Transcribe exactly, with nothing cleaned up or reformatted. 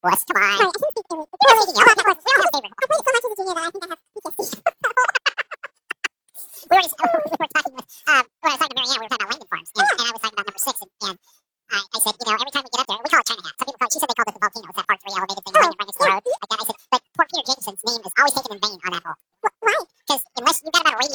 Wuss, come on. Sorry, I shouldn't speak English. You're not speaking yellow. Of course, we all have favorite. I played it so much as a junior that I think I have P T S D. We were just, we were talking with, um, when I was talking to Marianne, we were talking about Langdon Farms, and, and I was talking about number six, and, and I, I said, you know, every time we get up there, we call it China Hat. Some people call it, she said they called it the volcano. It's that part three elevated thing right next to the road. Like that. I said, but poor Peter Jacobson's name is always taken in vain on that hole.